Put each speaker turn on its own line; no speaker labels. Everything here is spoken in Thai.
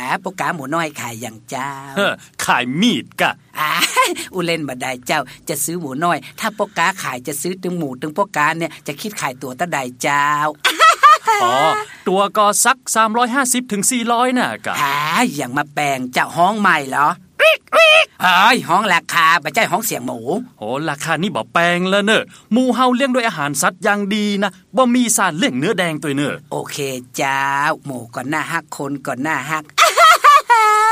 ปกาหมูน้อยขายอย่างเจ้า
ขายมีดกะ
อุเล่นบ่ได้เจ้าจะซื้อหมูน้อยถ้าปกาขายจะซื้อตึงหมูตึงปกาเนี่ยจะคิดขายตัวตะใดเจ้า
อ๋อตัวก็สัก350ถึง400น่ะกะ
อย่างมาแปลงเจ้าห้องใหม่เหรอห้องราคาบ่ใช่ห้องเสียงหมู
โอ้ราคานี่บ่แปลงแล้วเนอะหมูเฮาเลี้ยงด้วยอาหารสัตว์อย่างดีนะบ่มีสารเลี้ยงเนื้อแดงตัวเนอะ
โอเคเจ้าหมูก่อนหน้าฮักคนก่อนหน้าฮัก